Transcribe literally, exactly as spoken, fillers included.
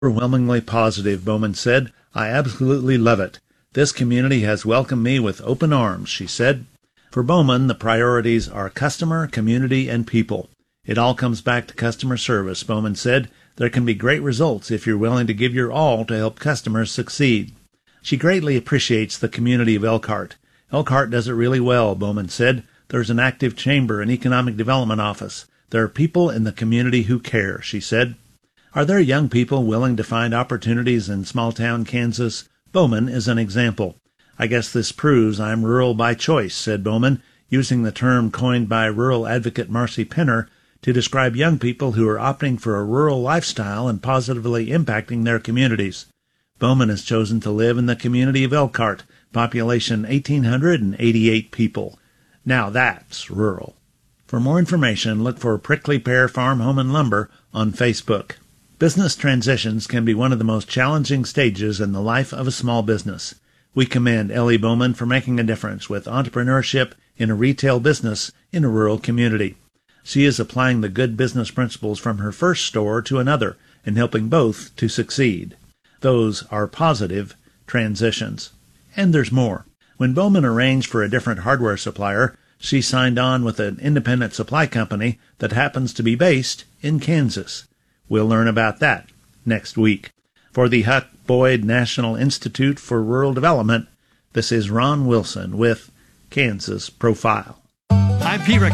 Overwhelmingly positive, Bowman said. I absolutely love it. This community has welcomed me with open arms, she said. For Bowman, the priorities are customer, community, and people. It all comes back to customer service, Bowman said. There can be great results if you're willing to give your all to help customers succeed. She greatly appreciates the community of Elkhart. Elkhart does it really well, Bowman said. There's an active chamber and economic development office. There are people in the community who care, she said. Are there young people willing to find opportunities in small-town Kansas? Bowman is an example. I guess this proves I'm rural by choice, said Bowman, using the term coined by rural advocate Marcy Penner to describe young people who are opting for a rural lifestyle and positively impacting their communities. Bowman has chosen to live in the community of Elkhart, population one thousand eight hundred eighty-eight people. Now that's rural. For more information, look for Prickly Pear Farm Home and Lumber on Facebook. Business transitions can be one of the most challenging stages in the life of a small business. We commend Ellie Bowman for making a difference with entrepreneurship in a retail business in a rural community. She is applying the good business principles from her first store to another and helping both to succeed. Those are positive transitions. And there's more. When Bowman arranged for a different hardware supplier, she signed on with an independent supply company that happens to be based in Kansas. We'll learn about that next week. For the Huck Boyd National Institute for Rural Development, this is Ron Wilson with Kansas Profile. I'm Pete Rick.